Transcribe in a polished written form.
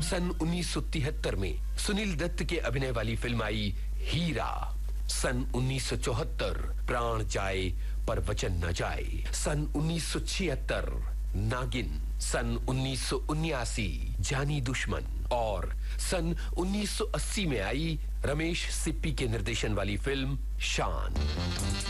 सन 1973 में सुनील दत्त के अभिनय वाली फिल्म आई हीरा। सन 1974 प्राण जाए पर वचन न जाए। सन 1976 नागिन। सन 1979 जानी दुश्मन। और सन 1980 में आई रमेश सिप्पी के निर्देशन वाली फिल्म शान।